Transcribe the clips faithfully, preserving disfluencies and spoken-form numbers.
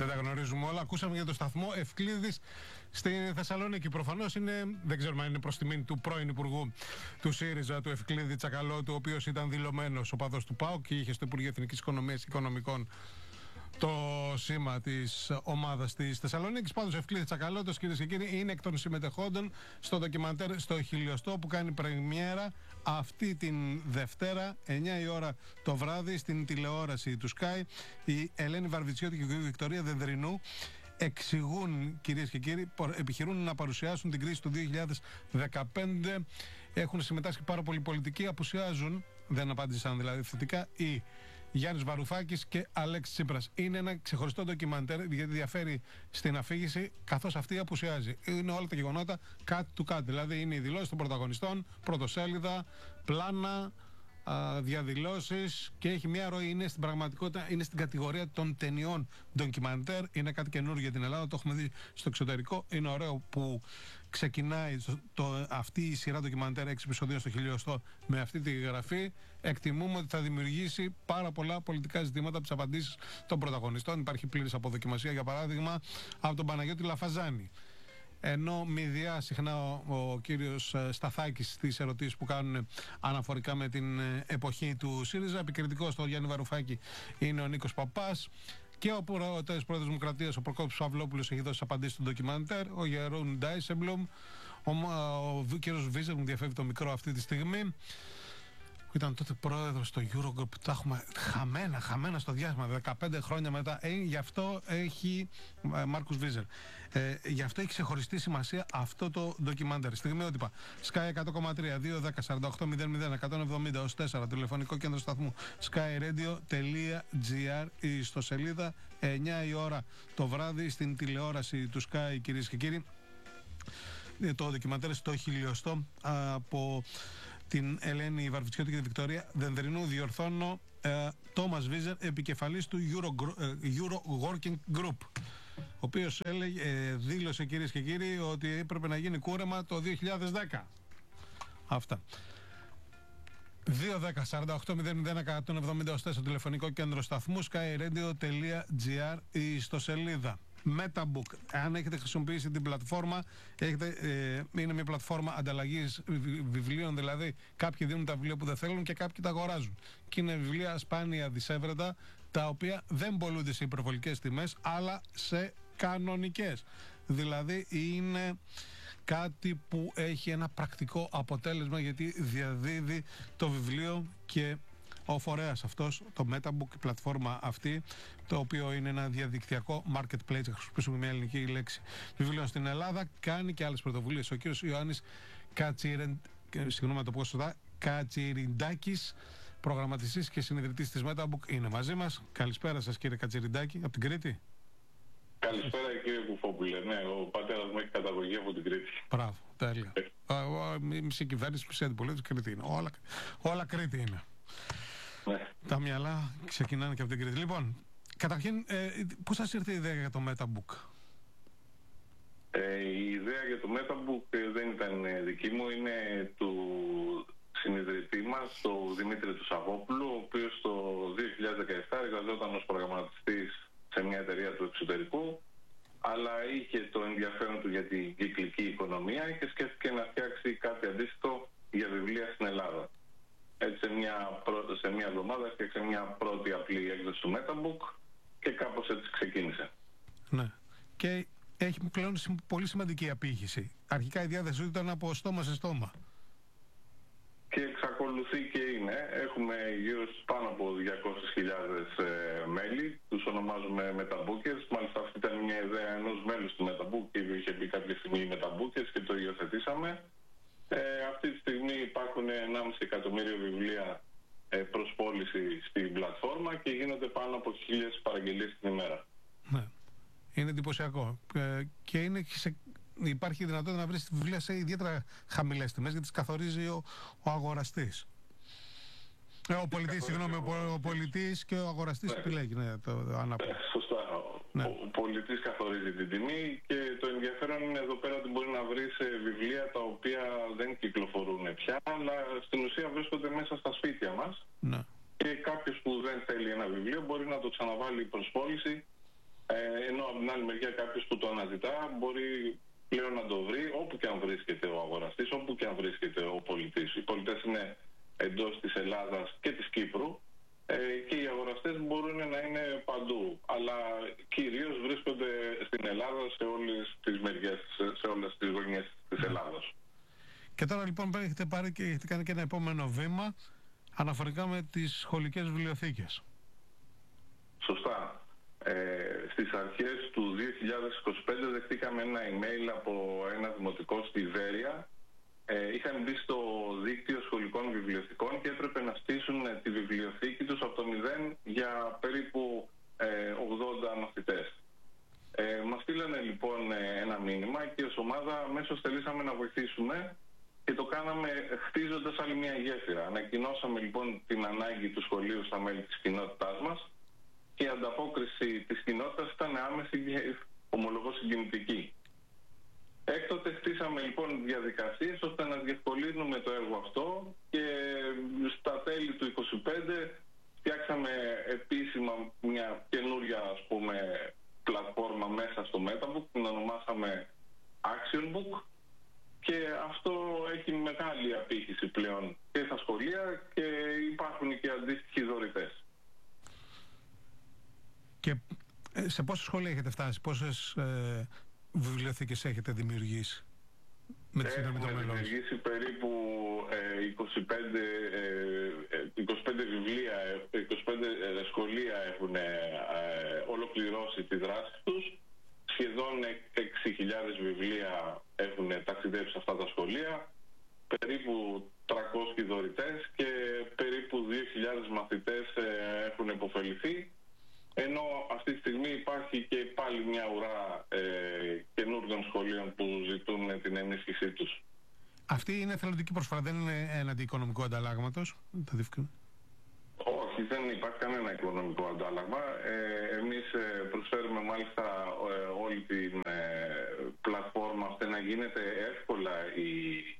Δεν τα γνωρίζουμε όλα. Ακούσαμε για το σταθμό Ευκλήδης στη Θεσσαλονίκη. Προφανώς είναι, δεν ξέρουμε αν είναι προς τιμήν του πρώην Υπουργού του ΣΥΡΙΖΑ, του Ευκλήδη Τσακαλώτου, ο οποίος ήταν δηλωμένος οπαδός του ΠΑΟΚ και είχε στο Υπουργείο Εθνικής Οικονομίας και Οικονομικών το σήμα της ομάδας της Θεσσαλονίκης. Πάντως, Ευκλήδης Τσακαλώτος, κυρίες και κύριοι, είναι εκ των συμμετεχόντων στο ντοκιμαντέρ στο Χιλιοστό που κάνει πρεμιέρα αυτή την Δευτέρα, εννιά η ώρα το βράδυ, στην τηλεόραση του Sky. Η Ελένη Βαρβιτσιώτη και η Βικτωρία Δενδρινού εξηγούν, κυρίες και κύριοι, επιχειρούν να παρουσιάσουν την κρίση του δύο χιλιάδες δεκαπέντε. Έχουν συμμετάσχει πάρα πολλοί πολιτικοί, απουσιάζουν, δεν απάντησαν δηλαδή θετικά, οι Γιάννης Βαρουφάκης και Αλέξης Τσίπρας. Είναι ένα ξεχωριστό ντοκιμαντέρ γιατί διαφέρει στην αφήγηση, καθώς αυτή απουσιάζει. Είναι όλα τα γεγονότα κάτι του κάτι. Δηλαδή είναι οι δηλώσεις των πρωταγωνιστών, πρωτοσέλιδα, πλάνα, διαδηλώσεις και έχει μια ροή. Είναι στην πραγματικότητα, είναι στην κατηγορία των ταινιών ντοκιμαντέρ. Είναι κάτι καινούργιο για την Ελλάδα, το έχουμε δει στο εξωτερικό. Είναι ωραίο που ξεκινάει το, το, αυτή η σειρά ντοκιμαντέρ έξι επεισοδίων στο Χιλιοστό με αυτή τη γραφή. Εκτιμούμε ότι θα δημιουργήσει πάρα πολλά πολιτικά ζητήματα από τις απαντήσεις των πρωταγωνιστών. Υπάρχει πλήρης αποδοκιμασία, για παράδειγμα, από τον Παναγιώτη Λαφαζάνη. Ενώ μηδιά συχνά ο, ο κύριος Σταθάκης στις ερωτήσεις που κάνουν αναφορικά με την εποχή του ΣΥΡΙΖΑ. Επικριτικός στο Γιάννη Βαρουφάκη είναι ο Νίκος Παπάς. Και ο πρόεδρος Δημοκρατίας, ο Προκόπης Παυλόπουλος, έχει δώσει απαντήσεις στο ντοκιμαντέρ. Ο Γερούν Ντάισεμπλουμ, ο, ο, ο κύριος Βίζερ, μου διαφεύγει το μικρό αυτή τη στιγμή, που ήταν τότε πρόεδρος στο Eurogroup. Τα έχουμε χαμένα, χαμένα στο διάστημα, δεκαπέντε χρόνια μετά. Ε, γι' αυτό έχει, ε, Μάρκους Βίζερ, ε, γι' αυτό έχει ξεχωριστή σημασία αυτό το ντοκιμαντέρ. Στιγμιότυπα, Sky εκατό κόμμα τρία, δύο δέκα, σαράντα οκτώ μηδέν μηδέν, εκατόν εβδομήντα ως τέσσερα, τηλεφωνικό κέντρο σταθμού skyradio τελεία gr, η ιστοσελίδα, εννιά η ώρα το βράδυ στην τηλεόραση του Sky, κυρίες και κύριοι. Το ντοκιμαντέρ στο Χιλιοστό από την Ελένη Βαρβιτσιώτη και τη Βικτωρία Δενδρινού. Διορθώνω, Τόμας Βίζερ, επικεφαλής του Euro, Euro Working Group, ο οποίος έλεγε, ε, δήλωσε, κυρίες και κύριοι, ότι έπρεπε να γίνει κούρεμα το δύο χιλιάδες δέκα. Αυτά. δύο δέκα, σαράντα οκτώ μηδέν μηδέν, εκατόν εβδομήντα ως τέσσερα, τηλεφωνικό κέντρο σταθμού skyradio τελεία gr, η ιστοσελίδα. Metabook, αν έχετε χρησιμοποιήσει την πλατφόρμα, έχετε, ε, είναι μια πλατφόρμα ανταλλαγής βιβλίων, δηλαδή κάποιοι δίνουν τα βιβλία που δεν θέλουν και κάποιοι τα αγοράζουν. Και είναι βιβλία σπάνια δισεύρετα, τα οποία δεν πωλούνται σε υπερβολικές τιμές, αλλά σε κανονικές. Δηλαδή είναι κάτι που έχει ένα πρακτικό αποτέλεσμα, γιατί διαδίδει το βιβλίο και ο φορέας αυτός, το Metabook, η πλατφόρμα αυτή, το οποίο είναι ένα διαδικτυακό marketplace, θα χρησιμοποιήσουμε μια ελληνική λέξη, βιβλίων στην Ελλάδα, κάνει και άλλες πρωτοβουλίες. Ο κύριος Ιωάννης Κατσιρεν... συγγνώμη το πω σωστά, Κατσιριντάκης, προγραμματιστής και συνειδητής της Metabook, είναι μαζί μας. Καλησπέρα σας, κύριε Κατσιριντάκη, από την Κρήτη. Καλησπέρα, κύριε Κουφόπουλε. Ναι, ο πατέρας μου έχει καταγωγή από την Κρήτη. Μπράβο, τέλεια. Η μισή κυβέρνηση, μισή αντιπολίτευση Κρήτη είναι. Όλα, όλα Κρήτη είναι. Ναι. Τα μυαλά ξεκινάνε και από την Κρήτη. Λοιπόν, καταρχήν, ε, πώς σας ήρθε η ιδέα για το Metabook? Ε, η ιδέα για το Metabook δεν ήταν δική μου, είναι του συνειδητή μας, του Δημήτρη του Σαββόπουλου, ο οποίος το δύο χιλιάδες δεκαεπτά εργαζόταν ως προγραμματιστής σε μια εταιρεία του εξωτερικού, αλλά είχε το ενδιαφέρον του για την κυκλική οικονομία και σκέφτηκε να φτιάξει κάτι αντίστοιχο για βιβλία στην Ελλάδα. Έτσι, σε μια, πρω... σε μια εβδομάδα έφτιαξε μια πρώτη απλή έκδοση του Metabook και κάπως έτσι ξεκίνησε. Ναι. Και έχει πλέον πολύ σημαντική απήχηση. Αρχικά η διάθεσή του ήταν από στόμα σε στόμα. Και εξακολουθεί και είναι. Έχουμε γύρω στους πάνω από διακόσιες χιλιάδες ε, μέλη. Τους ονομάζουμε Metabookers. Μάλιστα αυτή ήταν μια ιδέα ενός μέλους του Metabook και είχε πει κάποια στιγμή Metabookers και το υιοθετήσαμε. Ε, αυτή τη στιγμή υπάρχουν ενάμιση εκατομμύριο βιβλία ε, προς πώληση στην πλατφόρμα και γίνονται πάνω από χίλιες παραγγελίες την ημέρα. Ναι, είναι εντυπωσιακό. Ε, και είναι σε, υπάρχει δυνατότητα να βρεις βιβλία σε ιδιαίτερα χαμηλές τιμές, γιατί τις καθορίζει ο, ο αγοραστής. Ε, ο πολιτής, συγγνώμη, ο, ο πολιτής και ο αγοραστής, ναι, επιλέγει. Ναι, το, το ανάποδο. Ε, σωστά. Ναι. Ο πολιτής καθορίζει την τιμή και το ενδιαφέρον είναι εδώ πέρα ότι μπορεί να βρεις βιβλία τα οποία δεν κυκλοφορούν πια, αλλά στην ουσία βρίσκονται μέσα στα σπίτια μας. Ναι. Και κάποιος που δεν θέλει ένα βιβλίο μπορεί να το ξαναβάλει προς πώληση Ε, ενώ από την άλλη μεριά κάποιος που το αναζητά μπορεί πλέον να το βρει όπου και αν βρίσκεται ο αγοραστής, όπου και αν βρίσκεται ο πολιτής. Οι πολιτές είναι εντός της Ελλάδας και της Κύπρου ε, και οι αγοραστές μπορούν να είναι παντού, αλλά κυρίως βρίσκονται στην Ελλάδα σε όλες τις μεριές, σε όλες τις γωνιές της Ελλάδας. Και τώρα λοιπόν έχετε πάρει και έχετε κάνει και ένα επόμενο βήμα αναφορικά με τις σχολικές βιβλιοθήκες. Σωστά. Ε, στις αρχές του δύο χιλιάδες είκοσι πέντε δεχτήκαμε ένα email από ένα δημοτικό στη Βέρεια. Ε, είχαν μπει στο δίκτυο σχολικών βιβλιοθηκών και έπρεπε να στήσουν τη βιβλιοθήκη τους από το μηδέν για περίπου ε, ογδόντα μαθητές. Ε, μας στείλανε λοιπόν ένα μήνυμα και ως ομάδα αμέσως θελήσαμε να βοηθήσουμε και το κάναμε χτίζοντας άλλη μια γέφυρα. Ανακοινώσαμε λοιπόν την ανάγκη του σχολείου στα μέλη της κοινότητάς μας και η ανταπόκριση της κοινότητας ήταν άμεση και ομολογώ συγκινητική. Έκτοτε χτίσαμε λοιπόν διαδικασίες ώστε να διευκολύνουμε το έργο αυτό και στα τέλη του είκοσι πέντε φτιάξαμε επίσημα μια καινούρια ας πούμε πλατφόρμα μέσα στο Metabook, την ονομάσαμε Action Book και αυτό έχει μεγάλη απήχηση πλέον και στα σχολεία και υπάρχουν και αντίστοιχοι δωρητές. Και σε πόσα σχολεία έχετε φτάσει, πόσες ε, βιβλιοθήκες έχετε δημιουργήσει με τη σύνδρομη των μελών? Έχουμε δημιουργήσει περίπου ε, είκοσι πέντε, ε, είκοσι πέντε βιβλία, είκοσι πέντε σχολεία έχουν ε, ολοκληρώσει τη δράση τους. Σχεδόν έξι χιλιάδες βιβλία έχουν ταξιδέψει σε αυτά τα σχολεία, περίπου τριακόσιοι δωρητές και περίπου δύο χιλιάδες μαθητές ε, έχουν υποφεληθεί. Ενώ αυτή τη στιγμή υπάρχει και πάλι μια ουρά ε, καινούργιων σχολείων που ζητούν την ενίσχυσή τους. Αυτή είναι εθελοντική προσφορά, δεν είναι έναντι οικονομικού ανταλλάγματος? Όχι, δεν υπάρχει κανένα οικονομικό αντάλλαγμα. Ε, εμείς ε, προσφέρουμε μάλιστα ε, όλη την ε, πλατφόρμα ώστε να γίνεται εύκολα η,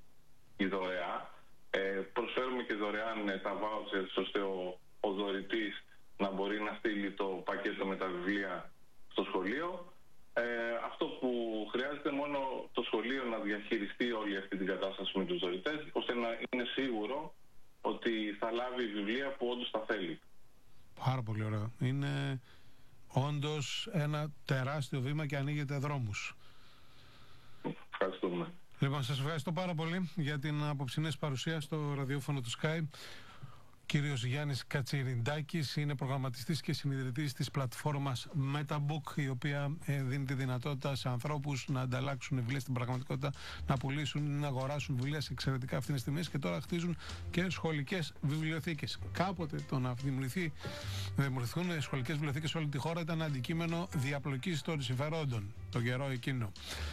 η δωρεά. Ε, προσφέρουμε και δωρεάν ε, τα vouchers ώστε ο, ο δωρητής να μπορεί να στείλει το πακέτο με τα βιβλία στο σχολείο. Ε, αυτό που χρειάζεται μόνο το σχολείο να διαχειριστεί όλη αυτή την κατάσταση με τους δωρητές, ώστε να είναι σίγουρο ότι θα λάβει βιβλία που όντως θα θέλει. Πάρα πολύ ωραίο. Είναι όντως ένα τεράστιο βήμα και ανοίγεται δρόμους. Ευχαριστούμε. Λοιπόν, σας ευχαριστώ πάρα πολύ για την απόψινή παρουσία στο ραδιόφωνο του Sky. Κύριος Γιάννης Κατσιριντάκης είναι προγραμματιστής και συνειδητής της πλατφόρμας Metabook, η οποία ε, δίνει τη δυνατότητα σε ανθρώπους να ανταλλάξουν βιβλία στην πραγματικότητα, να πουλήσουν, να αγοράσουν βιβλία σε εξαιρετικά φθηνές τιμές και τώρα χτίζουν και σχολικές βιβλιοθήκες. Κάποτε το να δημιουργηθεί, δημιουργηθούν σχολικές βιβλιοθήκες σε όλη τη χώρα ήταν αντικείμενο διαπλοκής των συμφερόντων τον καιρό εκείνο.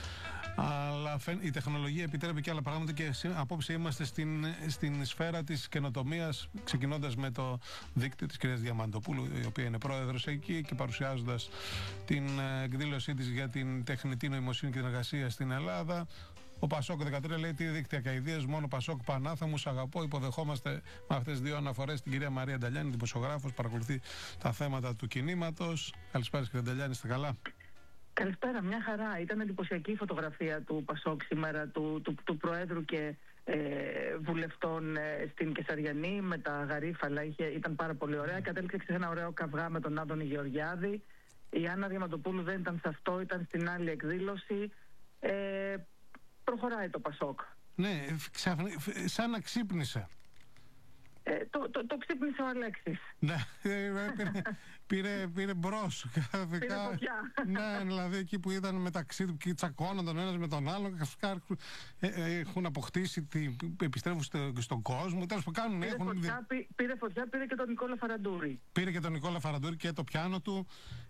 Αλλά η τεχνολογία επιτρέπει και άλλα πράγματα και απόψε είμαστε στην, στην σφαίρα της καινοτομίας, ξεκινώντας με το δίκτυο της κυρίας Διαμαντοπούλου, η οποία είναι πρόεδρος εκεί και παρουσιάζοντας την εκδήλωσή της για την τεχνητή νοημοσύνη και την εργασία στην Ελλάδα. Ο Πασόκ δεκατρία λέει: τι δίκτυα καηδείες, μόνο Πασόκ πανάθαμους, αγαπώ. Υποδεχόμαστε με αυτές τις δύο αναφορές την κυρία Μαρία Νταλιάνη, δημοσιογράφος, παρακολουθεί τα θέματα του κινήματος. Καλησπέρα, κυρία Νταλιάνη, είστε καλά? Καλησπέρα, μια χαρά. Ήταν εντυπωσιακή η φωτογραφία του Πασόκ σήμερα, του, του, του Προέδρου και ε, βουλευτών ε, στην Κεσαριανή με τα γαρίφαλα. Είχε, ήταν πάρα πολύ ωραία. Κατέληξε σε ένα ωραίο καυγά με τον Άδωνη Γεωργιάδη. Η Άννα Διαμαντοπούλου δεν ήταν σε αυτό, ήταν στην άλλη εκδήλωση. Ε, προχωράει το Πασόκ. Ναι, ξαφνι, σαν να ξύπνησε. Ε, το, το, το ξύπνησε ο Αλέξης. Ναι, πήρε, πήρε, πήρε μπρος. Πήρε φωτιά. Ναι, δηλαδή εκεί που ήταν μεταξύ του και τσακώνονταν ο ένας με τον άλλο, έχουν αποκτήσει, επιστρέφουν στο, στον κόσμο. Τέλος που κάνουν. Πήρε, έχουν... φωτιά, πήρε φωτιά, πήρε και τον Νικόλα Φαραντούρη. Πήρε και τον Νικόλα Φαραντούρη και το πιάνο του.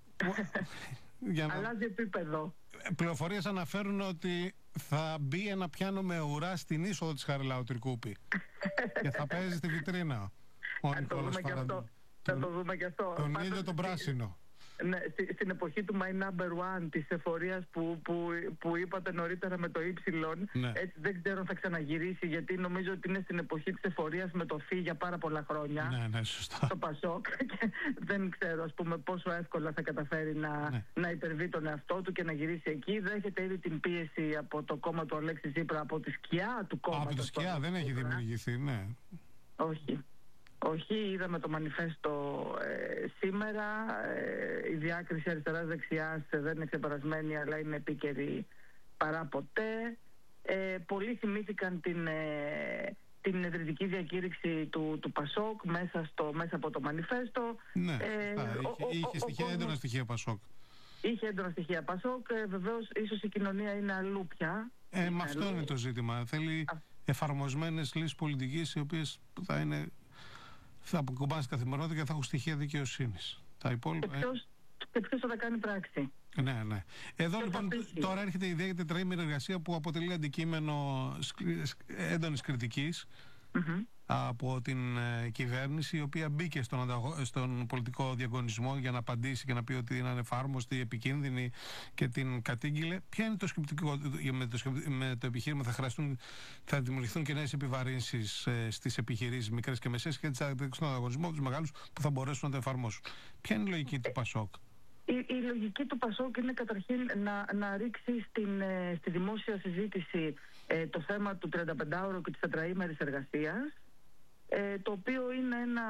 Για να... Αλλάζει επίπεδο. Πληροφορίες αναφέρουν ότι θα μπει ένα πιάνο με ουρά στην είσοδο της Χαριλάου Τρικούπη και θα παίζει στη βιτρίνα ο Νικόλας Φαραντούρη. Θα το δούμε και αυτό. Τον ήλιο τον πράσινο. ναι, στην εποχή του My Number One, της εφορίας που, που, που είπατε νωρίτερα με το Y, ναι. Έτσι δεν ξέρω αν θα ξαναγυρίσει, γιατί νομίζω ότι είναι στην εποχή της εφορίας με το Φι για πάρα πολλά χρόνια. Ναι, ναι, σωστά. Το Πασόκ και δεν ξέρω, ας πούμε, πόσο εύκολα θα καταφέρει να, ναι. να υπερβεί τον εαυτό του και να γυρίσει εκεί. Δέχεται ήδη την πίεση από το κόμμα του Αλέξη Τσίπρα, από τη σκιά του κόμματος. Από τη σκιά δεν έχει δημιουργηθεί, ναι. Όχι. Όχι, είδαμε το μανιφέστο ε, σήμερα. Ε, η διάκριση αριστεράς-δεξιάς δεν είναι ξεπερασμένη, αλλά είναι επίκαιρη παρά ποτέ. Ε, πολλοί θυμήθηκαν την, ε, την ιδρυτική διακήρυξη του, του Πασόκ μέσα, στο, μέσα από το μανιφέστο. Ναι, ε, είχε, ο, ο, είχε στοιχεία, ο, έντονα στοιχεία Πασόκ. Είχε έντονα στοιχεία Πασόκ. Ε, βεβαίως, ίσως η κοινωνία είναι αλλού πια. Ε, είναι με αυτό αλλού. Είναι το ζήτημα. Θέλει Α. εφαρμοσμένες λύσεις πολιτικής, οι οποίες θα είναι... θα αποκουμπάνε στην καθημερινότητα και θα έχουν στοιχεία δικαιοσύνης. Τα υπόλοιπα. Και ποιος, και ποιος θα τα κάνει πράξη. Ναι, ναι. Εδώ ποιος λοιπόν τώρα έρχεται η ιδέα για τετραήμερη εργασία που αποτελεί αντικείμενο έντονης κριτικής mm-hmm. από την ε, κυβέρνηση, η οποία μπήκε στον, ανταγω... στον πολιτικό διαγωνισμό για να απαντήσει και να πει ότι είναι ανεφάρμοστη, επικίνδυνη και την κατήγγειλε. Ποια είναι το σκεπτικό με το, με το επιχείρημα? Θα χρειαστούν, θα δημιουργηθούν και νέες επιβαρύνσεις ε, στις επιχειρήσεις μικρές και μεσαίες και θα δείξουν τον ανταγωνισμό από τους μεγάλους που θα μπορέσουν να το εφαρμόσουν. Ποια είναι η λογική του Πασόκ? Η, η λογική του Πασόκ είναι καταρχήν να, να ρίξει στην, ε, στη δημόσια συζήτηση ε, το θέμα του τριανταπεντάωρου και της τετραήμερης εργασίας, ε, το οποίο είναι ένα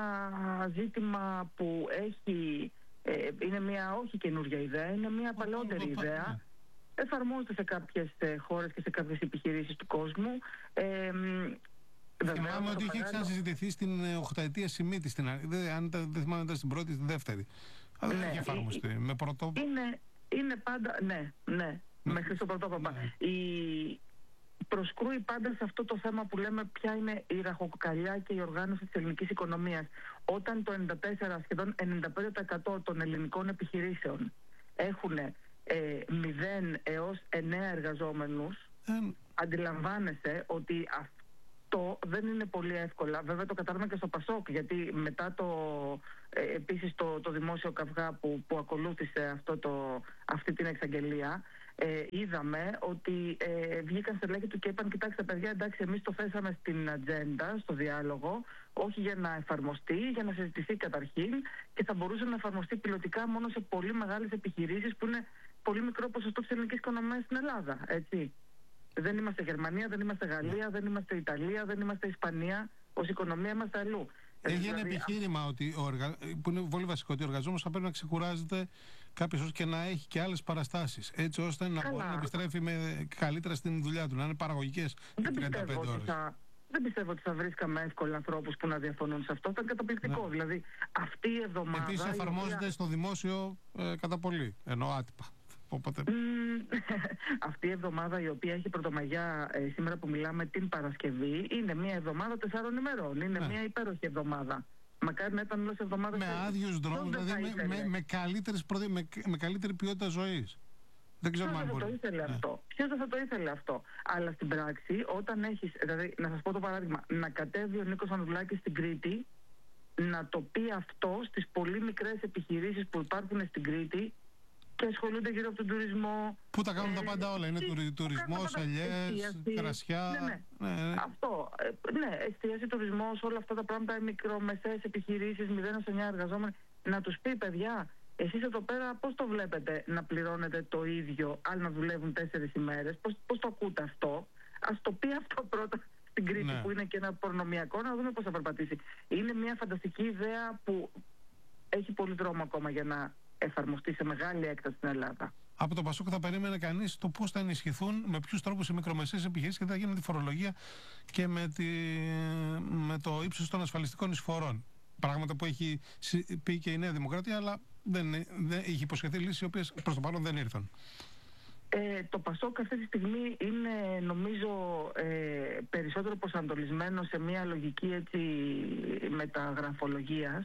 ζήτημα που έχει, ε, είναι μια όχι καινούργια ιδέα, είναι μια παλαιότερη ιδέα. Εφαρμόζεται σε κάποιες ε, χώρες και σε κάποιες επιχειρήσεις του κόσμου. Ε, Θυμάμαι ότι είχε ξανασυζητηθεί στην οχταετία Σιμίτη, στην, αν δεν θυμάμαι ήταν στην πρώτη ή στην δεύτερη. Αλλά δεν έχει εφαρμοστεί. Με πρωτό... είναι, είναι πάντα, ναι, ναι, ναι. μέχρι στο πρωτόπαπα. Ναι. Η... Προσκρούει πάντα σε αυτό το θέμα που λέμε ποια είναι η ραχοκοκαλιά και η οργάνωση της ελληνικής οικονομίας. Όταν το ενενήντα τέσσερα σχεδόν ενενήντα πέντε τοις εκατό των ελληνικών επιχειρήσεων έχουν ε, μηδέν έως εννέα εργαζόμενους, mm. αντιλαμβάνεσαι ότι αυτό δεν είναι πολύ εύκολα. Βέβαια το κατάλαβα και στο Πασόκ, γιατί μετά το, ε, επίσης το, το δημόσιο καυγά που, που ακολούθησε αυτό το, αυτή την εξαγγελία, Ε, είδαμε ότι ε, βγήκαν στελέχη του και είπαν: κοιτάξτε, παιδιά, εντάξει, εμείς το θέσαμε στην ατζέντα, στο διάλογο, όχι για να εφαρμοστεί, για να συζητηθεί καταρχήν, και θα μπορούσε να εφαρμοστεί πιλωτικά μόνο σε πολύ μεγάλες επιχειρήσεις που είναι πολύ μικρό ποσοστό της ελληνικής οικονομίας στην Ελλάδα. Έτσι. Δεν είμαστε Γερμανία, δεν είμαστε Γαλλία, δεν είμαστε Ιταλία, δεν είμαστε Ισπανία. Ως οικονομία είμαστε αλλού. Έχει ένα δηλαδή, επιχείρημα ότι ο εργα... που είναι πολύ βασικό, ότι ο εργαζόμενος θα πρέπει να ξεκουράζεται κάποιες ώρες και να έχει και άλλες παραστάσεις, έτσι ώστε να μπορεί να επιστρέφει με... καλύτερα στην δουλειά του, να είναι παραγωγικές για τριάντα πέντε ώρες. Θα... Δεν πιστεύω ότι θα βρίσκαμε εύκολα ανθρώπους που να διαφωνούν σε αυτό. Θα ήταν καταπληκτικό. Ναι. Δηλαδή, αυτή η εβδομάδα. Επίσης, εφαρμόζεται οποία... στο δημόσιο ε, κατά πολύ, ενώ άτυπα. Οπότε... Mm, αυτή η εβδομάδα, η οποία έχει πρωτομαγιά ε, σήμερα που μιλάμε, την Παρασκευή, είναι μια εβδομάδα τεσσάρων ημερών. Είναι ναι. μια υπέροχη εβδομάδα. Μακάρι να ήταν όλες οι εβδομάδες. Με άδειους δρόμους, δηλαδή με, με, με, προδι... με, με καλύτερη ποιότητα ζωής. Δεν ξέρω αν μπορεί. Ναι. Ποιος δεν θα το ήθελε αυτό? Αλλά στην πράξη, όταν έχεις, δηλαδή, να σας πω το παράδειγμα, να κατέβει ο Νίκος Ανδρουλάκης στην Κρήτη, να το πει αυτό στις πολύ μικρές επιχειρήσεις που υπάρχουν στην Κρήτη και ασχολούνται γύρω από τον τουρισμό. Πού τα κάνουν ε, τα πάντα όλα. Είναι του, τουρισμός, ελιές, κρασιά. Ναι, ναι. Ναι, ναι. Αυτό. Ε, ναι, εστίαση, τουρισμός, όλα αυτά τα πράγματα, οι μικρομεσαίες επιχειρήσεις, μηδέν έως εννέα εργαζόμενοι. Να τους πει, παιδιά, εσείς εδώ πέρα πώς το βλέπετε να πληρώνετε το ίδιο, άλλοι να δουλεύουν τέσσερις ημέρες? Πώς, πώς το ακούτε αυτό? Ας το πει αυτό πρώτα στην Κρήτη, ναι. που είναι και ένα προνομιακό, να δούμε πώς θα περπατήσει. Είναι μια φανταστική ιδέα που έχει πολύ δρόμο ακόμα για να εφαρμοστεί σε μεγάλη έκταση στην Ελλάδα. Από το Πασόκ θα περίμενε κανείς το πώς θα ενισχυθούν, με ποιους τρόπους οι μικρομεσαίες επιχειρήσεις και θα γίνει τη φορολογία και με, τη, με το ύψος των ασφαλιστικών εισφορών. Πράγματα που έχει πει και η Νέα Δημοκρατία, αλλά δεν, δεν έχει υποσχεθεί λύσεις οι οποίες προς το παρόν δεν ήρθαν. Ε, το Πασόκ αυτή τη στιγμή είναι, νομίζω, ε, περισσότερο προσανατολισμένο σε μια λογική έτσι μεταγραφολογίας.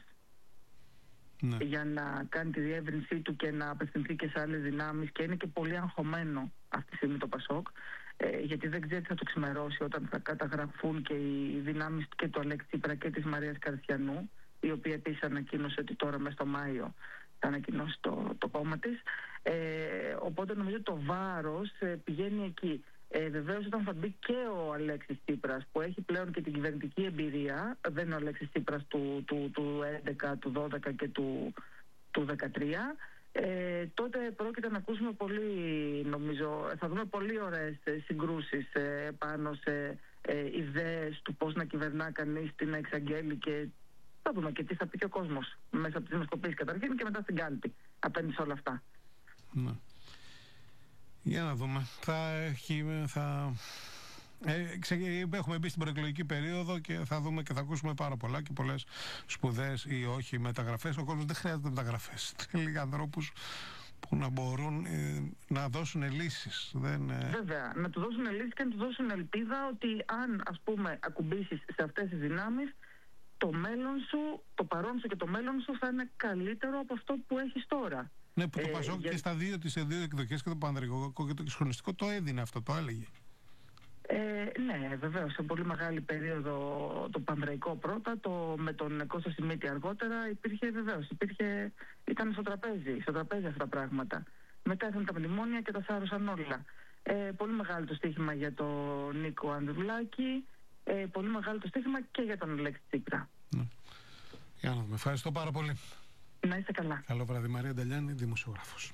Ναι. Για να κάνει τη διεύρυνσή του και να απευθυνθεί και σε άλλες δυνάμεις, και είναι και πολύ αγχωμένο αυτή τη στιγμή το Πασόκ, ε, γιατί δεν ξέρει τι θα το ξημερώσει όταν θα καταγραφούν και οι δυνάμεις και του Αλέξη Τσίπρα και της Μαρίας Καριστιανού, η οποία επίσης ανακοίνωσε ότι τώρα μέσα στο Μάιο θα ανακοινώσει το, το κόμμα της. Ε, οπότε νομίζω το βάρος ε, πηγαίνει εκεί. Ε, Βεβαίως όταν θα μπει και ο Αλέξης Τσίπρας, που έχει πλέον και την κυβερνητική εμπειρία, δεν είναι ο Αλέξης Τσίπρας του, του, του έντεκα, του δώδεκα και του, του δεκατρία, ε, τότε πρόκειται να ακούσουμε πολύ, νομίζω, θα δούμε πολύ ωραίες συγκρούσεις ε, πάνω σε ε, ιδέες του πώς να κυβερνά κανείς, τι να εξαγγέλει, και θα δούμε και τι θα πει και ο κόσμος μέσα από τις δημοσκοπήσεις καταρχήν και μετά στην κάλπη απέναντι σε όλα αυτά. Ναι. Για να δούμε. Θα έχει, θα... Ε, ξε... Έχουμε μπει στην προεκλογική περίοδο και θα δούμε και θα ακούσουμε πάρα πολλά και πολλές σπουδαίες ή όχι μεταγραφές. Ο κόσμος δεν χρειάζεται μεταγραφές. Λίγοι ανθρώπους που να μπορούν ε, να δώσουν λύσεις. Δεν, ε... Βέβαια, να του δώσουν λύσεις και να του δώσουν ελπίδα ότι αν, ας πούμε, ακουμπήσεις σε αυτές τις δυνάμεις, το μέλλον σου, το παρόν σου και το μέλλον σου θα είναι καλύτερο από αυτό που έχεις τώρα. Ναι, που το ε, Πασόκ για... και στα δύο, τις δύο εκδοχές, και το πανδρικό και το σχολιστικό, το έδινε αυτό, το έλεγε. Ε, ναι, βεβαίως, σε πολύ μεγάλη περίοδο το πανδραϊκό πρώτα, το με τον Κώστα Σιμίτη αργότερα, υπήρχε βεβαίως, υπήρχε, ήταν στο τραπέζι, στο τραπέζι αυτά τα πράγματα. Μετά ήρθαν τα μνημόνια και τα σάρωσαν όλα. Ε, πολύ μεγάλο το στοίχημα για τον Νίκο Ανδρουλάκη, ε, πολύ μεγάλο το στοίχημα και για τον Αλέξη Τσίπρα. Ναι. Για να δούμε. Ευχαριστώ πάρα πολύ. Να είστε καλά. Καλό βράδυ. Μαρία Νταλιάνη, δημοσιογράφος.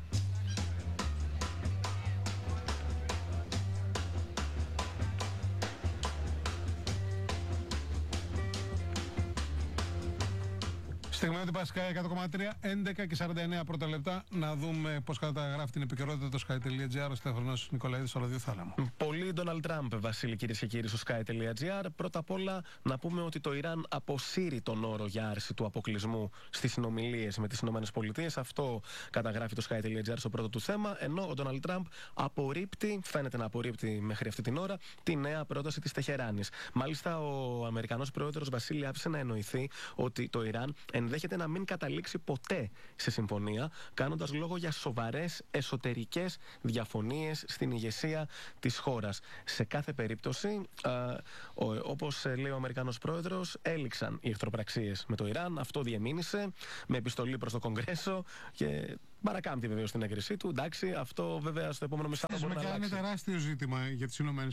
Στιγμή ότι Πασικά εκατό κόμμα τρία, έντεκα και σαράντα εννέα πρώτα λεπτά. Να δούμε πώς καταγράφει την επικαιρότητα το sky.gr. Ο Στέφανος Νικολαίδης στο ραδιοθάλαμο. Πολύ Ντόναλντ Τραμπ, Βασίλη, κυρίες και κύριοι, στο sky.gr. Πρώτα απ' όλα να πούμε ότι το Ιράν αποσύρει τον όρο για άρση του αποκλεισμού στις συνομιλίες με τις ΗΠΑ. Αυτό καταγράφει το sky.gr στο πρώτο του θέμα. Ενώ ο Ντόναλντ Τραμπ απορρίπτει, φαίνεται να απορρίπτει μέχρι αυτή την ώρα, τη νέα πρόταση της Τεχεράνης. Μάλιστα, ο Αμερικανός πρόεδρος Βασίλη άφησε να εννοηθεί ότι το Ιράν ενδέχεται να μην καταλήξει ποτέ σε συμφωνία, κάνοντας λόγο για σοβαρές εσωτερικές διαφωνίες στην ηγεσία της χώρας. Σε κάθε περίπτωση, α, ο, όπως λέει ο Αμερικανός πρόεδρος, έληξαν οι εχθροπραξίες με το Ιράν. Αυτό διεμήνυσε με επιστολή προς το Κογκρέσο και παρακάμπτει βεβαίως την έγκρισή του. Εντάξει, αυτό βέβαια στο επόμενο μισάωρο μπορεί να αλλάξει. Είναι τεράστιο ζήτημα για τις ΗΠΑ,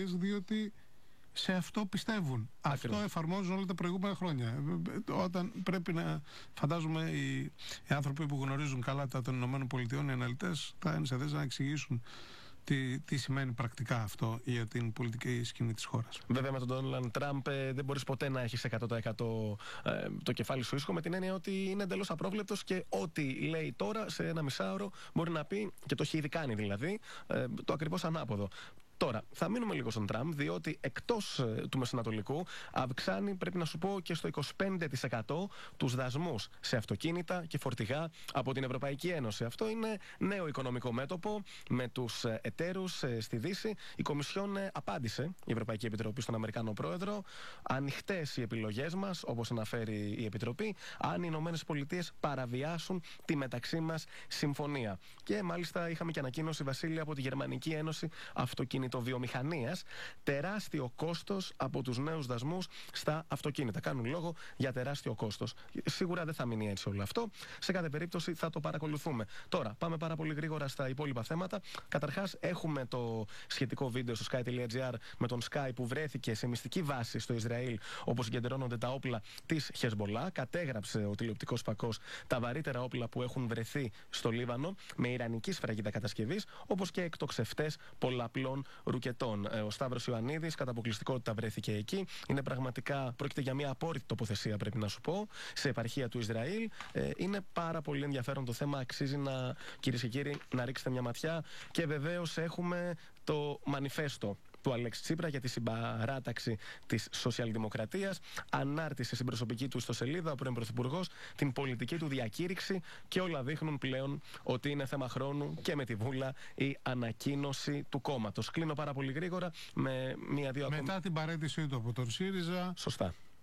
διότι σε αυτό πιστεύουν. Ακριβώς. Αυτό εφαρμόζουν όλα τα προηγούμενα χρόνια. Όταν πρέπει να φαντάζομαι οι, οι άνθρωποι που γνωρίζουν καλά τα των ΗΠΑ, οι αναλυτές, θα είναι σε θέση να εξηγήσουν τι, τι σημαίνει πρακτικά αυτό για την πολιτική σκηνή της χώρας. Βέβαια, με τον Ντόναλντ Τραμπ ε, δεν μπορείς ποτέ να έχεις εκατό τοις εκατό ε, το κεφάλι σου ίσχο, με την έννοια ότι είναι εντελώς απρόβλεπτος και ό,τι λέει τώρα σε ένα μισάωρο μπορεί να πει, και το έχει ήδη κάνει δηλαδή, ε, το ακριβώς ανάποδο. Τώρα, θα μείνουμε λίγο στον Τραμπ, διότι εκτός ε, του Μεσανατολικού αυξάνει, πρέπει να σου πω, και στο είκοσι πέντε τοις εκατό τους δασμούς σε αυτοκίνητα και φορτηγά από την Ευρωπαϊκή Ένωση. Αυτό είναι νέο οικονομικό μέτωπο με τους ε, εταίρους ε, στη Δύση. Η Κομισιόν ε, απάντησε, η Ευρωπαϊκή Επιτροπή, στον Αμερικάνο Πρόεδρο. Ανοιχτές οι επιλογές μας, όπως αναφέρει η Επιτροπή, αν οι ΗΠΑ παραβιάσουν τη μεταξύ μας συμφωνία. Και μάλιστα είχαμε και ανακοίνωση, Βασίλη, από τη Γερμανική Ένωση Αυτοκίνητων Βιομηχανίας, τεράστιο κόστος από τους νέους δασμούς στα αυτοκίνητα. Κάνουν λόγο για τεράστιο κόστος. Σίγουρα δεν θα μείνει έτσι όλο αυτό. Σε κάθε περίπτωση θα το παρακολουθούμε. Τώρα, πάμε πάρα πολύ γρήγορα στα υπόλοιπα θέματα. Καταρχάς, έχουμε το σχετικό βίντεο στο sky.gr με τον Sky που βρέθηκε σε μυστική βάση στο Ισραήλ, όπως συγκεντρώνονται τα όπλα της Χεσμολάχ. Κατέγραψε ο τηλεοπτικός φακός τα βαρύτερα όπλα που έχουν βρεθεί στο Λίβανο με ιρανική σφραγίδα κατασκευής, όπως και εκτοξευτές πολλαπλών ρουκετών. Ο Σταύρος Ιωαννίδης, κατά αποκλειστικότητα, βρέθηκε εκεί. Είναι πραγματικά, πρόκειται για μια απόρριτη τοποθεσία, πρέπει να σου πω, σε επαρχία του Ισραήλ. Ε, είναι πάρα πολύ ενδιαφέρον το θέμα. Αξίζει να, κυρίες και κύριοι, να ρίξετε μια ματιά. Και βεβαίως έχουμε το μανιφέστο του Αλέξη Τσίπρα για τη συμπαράταξη της σοσιαλδημοκρατίας. Ανάρτησε στην προσωπική του ιστοσελίδα ο πρώην Πρωθυπουργός την πολιτική του διακήρυξη και όλα δείχνουν πλέον ότι είναι θέμα χρόνου και με τη Βούλα η ανακοίνωση του κόμματος. Κλείνω πάρα πολύ γρήγορα με μία-δύο ακόμα. Μετά την παρέτησή του από τον ΣΥΡΙΖΑ. Σωστά.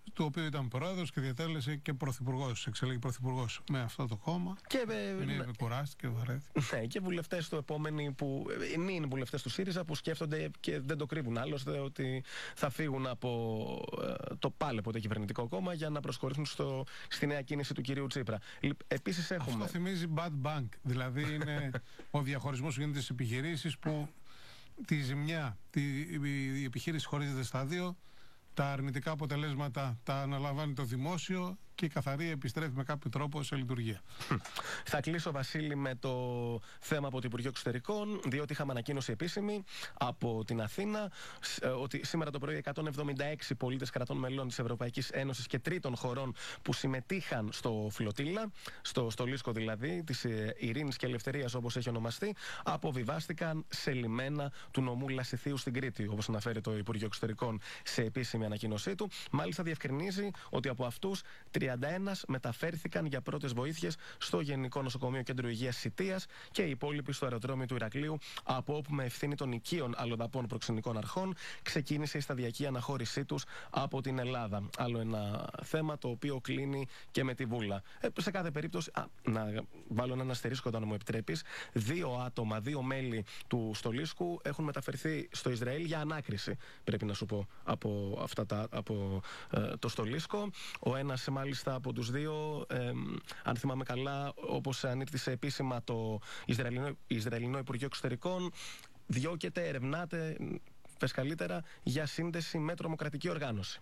του οποίου ήταν πρόεδρος και διατέλεσε και πρωθυπουργός, εξελέγει πρωθυπουργός με αυτό το κόμμα. Και είναι κουράστηκε, βαρέθηκε. Ναι, και βουλευτές του επόμενοι που είναι βουλευτές του ΣΥΡΙΖΑ που σκέφτονται και δεν το κρύβουν άλλωστε ότι θα φύγουν από το πάλι ποτέ κυβερνητικό κόμμα για να προσχωρήσουν στο, στη νέα κίνηση του κυρίου Τσίπρα. Επίσης έχουμε. Αυτό θυμίζει bad bank. Δηλαδή είναι ο διαχωρισμός που γίνεται στις επιχειρήσεις που τη ζημιά, τη, η επιχείρηση χωρίζεται στα δύο. Τα αρνητικά αποτελέσματα τα αναλαμβάνει το δημόσιο και η καθαρή επιστρέφει με κάποιο τρόπο σε λειτουργία. Θα κλείσω, Βασίλη, με το θέμα από το Υπουργείο Εξωτερικών, διότι είχαμε ανακοίνωση επίσημη από την Αθήνα ότι σήμερα το πρωί εκατόν εβδομήντα έξι πολίτες κρατών μελών της Ευρωπαϊκής Ένωσης και τρίτων χωρών που συμμετείχαν στο Φλωτήλα, στο στολίσκο δηλαδή της Ειρήνης και Ελευθερίας όπως έχει ονομαστεί, αποβιβάστηκαν σε λιμένα του νομού Λασιθίου στην Κρήτη, όπως αναφέρει το Υπουργείο Εξωτερικών σε επίσημη ανακοίνωσή του. Μάλιστα διευκρινίζει ότι από αυτούς τριάντα ένα μεταφέρθηκαν για πρώτες βοήθειες στο Γενικό Νοσοκομείο Κέντρο Υγείας Σιτίας και οι υπόλοιποι στο αεροδρόμιο του Ηρακλείου, από όπου με ευθύνη των οικείων αλλοδαπών προξενικών αρχών ξεκίνησε η σταδιακή αναχώρησή τους από την Ελλάδα. Άλλο ένα θέμα το οποίο κλείνει και με τη Βούλα. Ε, σε κάθε περίπτωση, α, να βάλω έναν αστερίσκο όταν μου επιτρέπεις, δύο άτομα, δύο μέλη του στολίσκου έχουν μεταφερθεί στο Ισραήλ για ανάκριση, πρέπει να σου πω, από, αυτά τα, από ε, το στολίσκο. Ο ένας μάλιστα από τους δύο, ε, αν θυμάμαι καλά, όπως ανήρθησε επίσημα το Ισραηλινό, Ισραηλινό Υπουργείο Εξωτερικών, διώκεται, ερευνάται, πες καλύτερα, για σύνδεση με τρομοκρατική οργάνωση.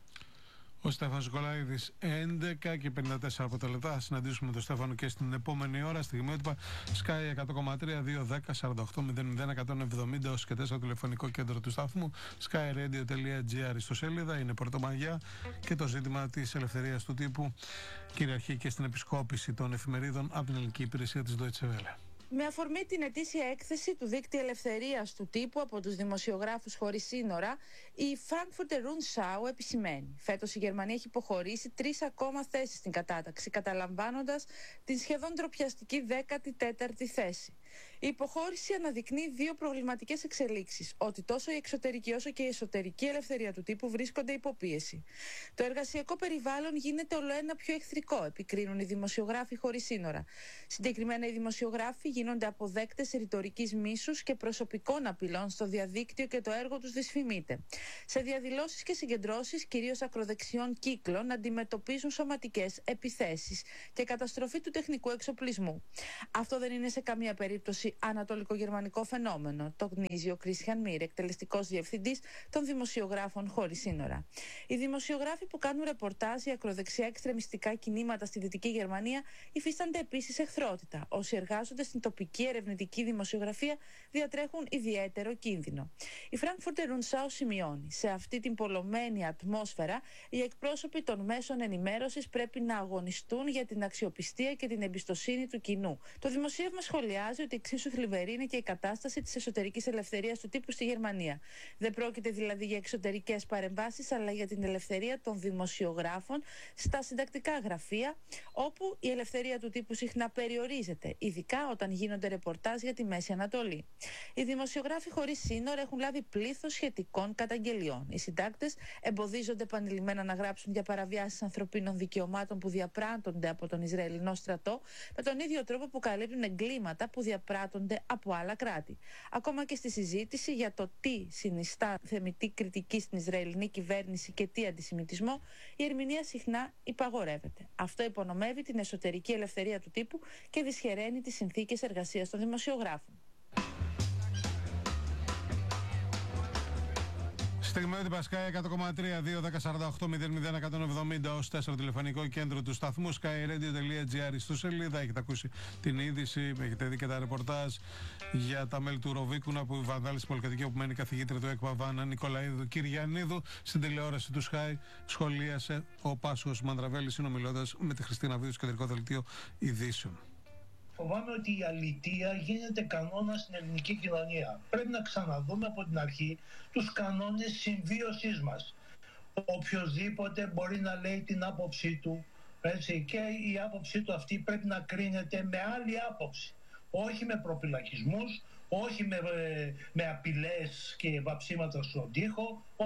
Ο Στέφανος Νικολαίδης, έντεκα και πενήντα τέσσερα από τα λεπτά. Θα συναντήσουμε τον Στέφανο και στην επόμενη ώρα. Στιγμιότυπα Sky εκατό κόμμα τρία, δύο δέκα, σαράντα οκτώ, μηδέν μηδέν, εκατόν εβδομήντα και τέσσερα τηλεφωνικό κέντρο του σταθμού. skyradio.gr ιστοσελίδα. Είναι Πρωτομαγιά και το ζήτημα της ελευθερίας του τύπου κυριαρχεί και στην επισκόπηση των εφημερίδων από την ελληνική υπηρεσία της Deutsche Welle. Με αφορμή την ετήσια έκθεση του Δίκτυου Ελευθερίας του Τύπου από τους δημοσιογράφους χωρίς σύνορα, η Frankfurter Rundschau επισημαίνει: φέτος η Γερμανία έχει υποχωρήσει τρεις ακόμα θέσεις στην κατάταξη, καταλαμβάνοντας την σχεδόν ντροπιαστική δέκατη τέταρτη θέση. Η υποχώρηση αναδεικνύει δύο προβληματικές εξελίξεις: ότι τόσο η εξωτερική όσο και η εσωτερική ελευθερία του τύπου βρίσκονται υποπίεση. Το εργασιακό περιβάλλον γίνεται ολοένα πιο εχθρικό, επικρίνουν οι δημοσιογράφοι χωρίς σύνορα. Συγκεκριμένα, οι δημοσιογράφοι γίνονται αποδέκτες ρητορικής μίσους και προσωπικών απειλών στο διαδίκτυο και το έργο τους δυσφημείται. Σε διαδηλώσεις και συγκεντρώσεις, κυρίως ακροδεξιών κύκλων, αντιμετωπίζουν σωματικές επιθέσεις και καταστροφή του τεχνικού εξοπλισμού. Αυτό δεν είναι σε καμία περίπτωση ανατολικογερμανικό φαινόμενο, το γνωρίζει ο Κρίστιαν Μίρ, εκτελεστικός διευθυντής των Δημοσιογράφων Χωρίς Σύνορα. Οι δημοσιογράφοι που κάνουν ρεπορτάζ για ακροδεξιά εξτρεμιστικά κινήματα στη Δυτική Γερμανία υφίστανται επίσης εχθρότητα. Όσοι εργάζονται στην τοπική ερευνητική δημοσιογραφία διατρέχουν ιδιαίτερο κίνδυνο. Η Frankfurter Rundschau σημειώνει: σε αυτή την πολλωμένη ατμόσφαιρα, οι εκπρόσωποι των μέσων ενημέρωσης πρέπει να αγωνιστούν για την αξιοπιστία και την εμπιστοσύνη του κοινού. Το δημοσίευμα σχολιάζει ότι εξίσου θλιβερή είναι και η κατάσταση της εσωτερικής ελευθερίας του τύπου στη Γερμανία. Δεν πρόκειται δηλαδή για εξωτερικές παρεμβάσεις, αλλά για την ελευθερία των δημοσιογράφων στα συντακτικά γραφεία, όπου η ελευθερία του τύπου συχνά περιορίζεται, ειδικά όταν γίνονται ρεπορτάζ για τη Μέση Ανατολή. Οι δημοσιογράφοι χωρίς σύνορα έχουν λάβει πλήθος σχετικών καταγγελιών. Οι συντάκτες εμποδίζονται επανειλημμένα να γράψουν για παραβιάσεις ανθρωπίνων δικαιωμάτων που διαπράττονται από τον Ισραηλινό στρατό, με τον ίδιο τρόπο που καλύπτουν εγκλήματα που διαπράττονται από άλλα κράτη. Ακόμα και στη συζήτηση για το τι συνιστά θεμιτή κριτική στην Ισραηλινή κυβέρνηση και τι αντισημιτισμό, η ερμηνεία συχνά υπαγορεύεται. Αυτό υπονομεύει την εσωτερική ελευθερία του τύπου και δυσχεραίνει τις συνθήκες εργασίας των δημοσιογράφων. Στιγμιότυπα Sky εκατό κόμμα τρία, δύο δέκα, σαράντα οκτώ, μηδέν μηδέν, εκατόν εβδομήντα ως τέσσερα τηλεφωνικό κέντρο του σταθμού. skyradio.gr ιστοσελίδα. Έχετε ακούσει την είδηση, έχετε δει και τα ρεπορτάζ για τα μέλη του Ροβίκουνα που βανδάλισε την πολυκατοικία όπου μένει η καθηγήτρια του ΕΚΠΑ Βάνα Νικολαίδου Κυριανίδου. Στην τηλεόραση του Sky σχολίασε ο Πάσχος Μανδραβέλης συνομιλώντας με τη Χριστίνα Βίδου στο κεντρικό δελτίο ειδήσεων. Φοβάμαι ότι η αλητεία γίνεται κανόνα στην ελληνική κοινωνία. Πρέπει να ξαναδούμε από την αρχή τους κανόνες συμβίωσής μας. Οποιοςδήποτε μπορεί να λέει την άποψή του, έτσι, και η άποψή του αυτή πρέπει να κρίνεται με άλλη άποψη. Όχι με προφυλακισμούς, όχι με, με απειλές και βαψίματα στον τοίχο, όχι.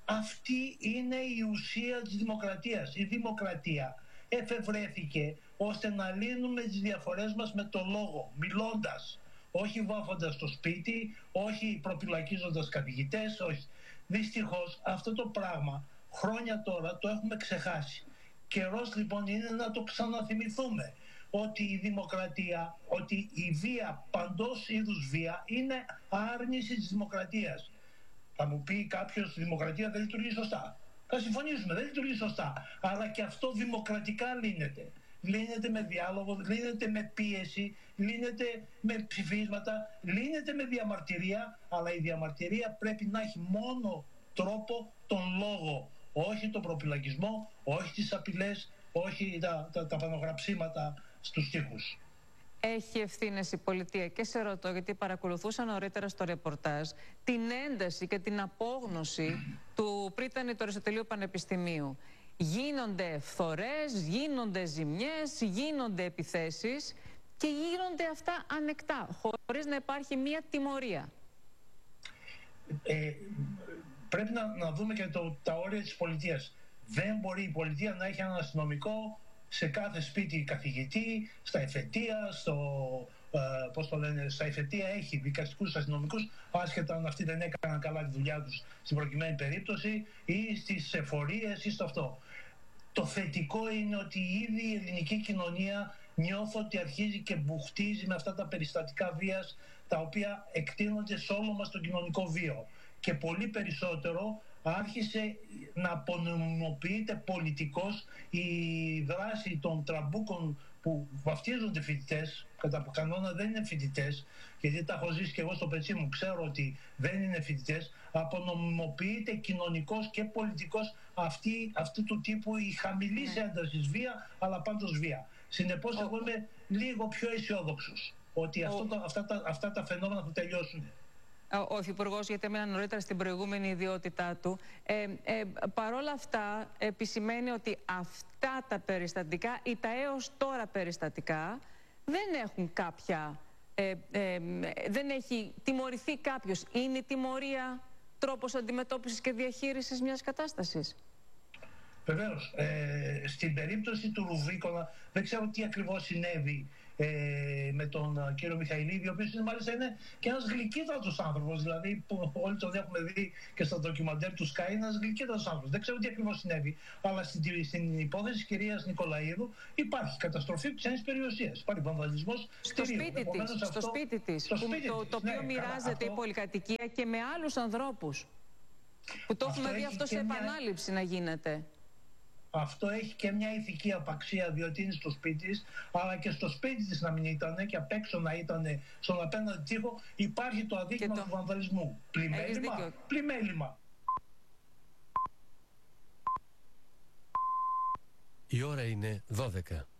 Αυτή είναι η ουσία της δημοκρατίας. Η δημοκρατία εφευρέθηκε ώστε να λύνουμε τις διαφορές μας με το λόγο, μιλώντας, όχι βάφοντας στο σπίτι, όχι προπυλακίζοντας καθηγητές, όχι. Δυστυχώς αυτό το πράγμα χρόνια τώρα το έχουμε ξεχάσει. Καιρός λοιπόν είναι να το ξαναθυμηθούμε, ότι η δημοκρατία, ότι η βία, παντός είδους βία, είναι άρνηση της δημοκρατίας. Θα μου πει κάποιος, η δημοκρατία δεν λειτουργεί σωστά. Θα συμφωνήσουμε, δεν λειτουργεί σωστά. Αλλά και αυτό δημοκρατικά λύνεται. Λύνεται με διάλογο, λύνεται με πίεση, λύνεται με ψηφίσματα, λύνεται με διαμαρτυρία, αλλά η διαμαρτυρία πρέπει να έχει μόνο τρόπο τον λόγο. Όχι τον προπυλακισμό, όχι τις απειλές, όχι τα, τα, τα πανογραψίματα στους τοίχους. Έχει ευθύνες η πολιτεία, και σε ρωτώ, γιατί παρακολουθούσα νωρίτερα στο ρεπορτάζ την ένταση και την απόγνωση του πρίτανη του Αριστοτελείου Πανεπιστημίου. Γίνονται φθορές, γίνονται ζημιές, γίνονται επιθέσεις και γίνονται αυτά ανεκτά, χωρίς να υπάρχει μία τιμωρία. Ε, πρέπει να, να δούμε και το, τα όρια της πολιτείας. Δεν μπορεί η πολιτεία να έχει έναν αστυνομικό σε κάθε σπίτι καθηγητή, στα εφετεία, στο, ε, πώς το λένε, στα εφετεία έχει δικαστικούς αστυνομικούς, άσχετα αν αυτοί δεν έκαναν καλά τη δουλειά τους στην προκειμένη περίπτωση, ή στις εφορίες ή στο αυτό. Το θετικό είναι ότι ήδη η ελληνική κοινωνία νιώθω ότι αρχίζει και μπουχτίζει με αυτά τα περιστατικά βίας, τα οποία εκτείνονται σε όλο μας τον κοινωνικό βίο. Και πολύ περισσότερο άρχισε να απονομιμοποιείται πολιτικώς η δράση των τραμπούκων που βαφτίζονται φοιτητές, κατά κανόνα δεν είναι φοιτητές, γιατί τα έχω ζήσει και εγώ στο πετσί μου, ξέρω ότι δεν είναι φοιτητές, απονομιμοποιείται κοινωνικός και πολιτικός αυτή, αυτού του τύπου η χαμηλής ναι. έντασης βία, αλλά πάντως βία. Συνεπώς, εγώ είμαι λίγο πιο αισιόδοξος ότι αυτό το, αυτά, τα, αυτά τα φαινόμενα θα τελειώσουν. Ο Υφυπουργός, γιατί έμενα νωρίτερα στην προηγούμενη ιδιότητά του, ε, ε, παρόλα αυτά επισημαίνει ότι αυτά τα περιστατικά ή τα έως τώρα περιστατικά δεν έχουν κάποια, ε, ε, δεν έχει τιμωρηθεί κάποιος. Είναι η τιμωρία τρόπος αντιμετώπισης και διαχείρισης μιας κατάστασης? Βεβαίως. Ε, στην περίπτωση του Ρουβίκονα δεν ξέρω τι ακριβώς συνέβη ε, με τον κύριο Μιχαηλίδη, ο οποίος είναι, μάλιστα είναι και ένας γλυκύτατος άνθρωπος, δηλαδή που όλοι τον έχουμε δει και στα ντοκιμαντέρ του Sky, ένας γλυκύτατος άνθρωπος. Δεν ξέρω τι ακριβώς συνέβη, αλλά στην, στην υπόθεση της κυρίας Νικολαίδου υπάρχει καταστροφή ξένης περιουσίας. Υπάρχει βανδαλισμός στο σπίτι της, αυτό, στο σπίτι της, στο σπίτι το, της, το οποίο ναι, μοιράζεται αυτό... η πολυκατοικία και με άλλους ανθρώπους. Που το έχουμε δει αυτό σε επανάληψη μια... να γίνεται. Αυτό έχει και μια ηθική απαξία, διότι είναι στο σπίτι της, αλλά και στο σπίτι της να μην ήταν και απ' έξω να ήταν στον απέναντι τοίχο, υπάρχει το αδίκημα το... του βανδαλισμού. Πλημέλημα, πλημέλημα. Η ώρα είναι δώδεκα.